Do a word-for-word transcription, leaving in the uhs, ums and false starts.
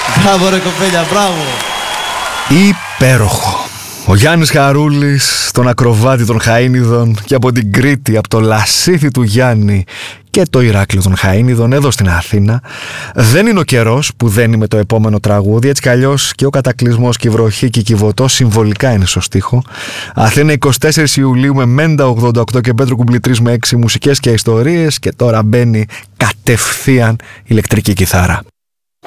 Μπράβο ρε κοπέλια, μπράβο. Υπέροχο. Ο Γιάννης Χαρούλης, τον ακροβάτη των Χαΐνιδων και από την Κρήτη, από το Λασίθι του Γιάννη και το Ηράκλειο των Χαΐνιδων εδώ στην Αθήνα. Δεν είναι ο καιρός που δένει με το επόμενο τραγούδι, έτσι κι αλλιώς και ο κατακλυσμός και η βροχή και η κυβωτός συμβολικά είναι στο στίχο. Αθήνα εικοστή τέταρτη Ιουλίου με Μέντα ογδόντα οκτώ και Πέτρο Κουμπλητρής με έξι μουσικές και ιστορίες, και τώρα μπαίνει κατευθείαν ηλεκτρική κιθάρα.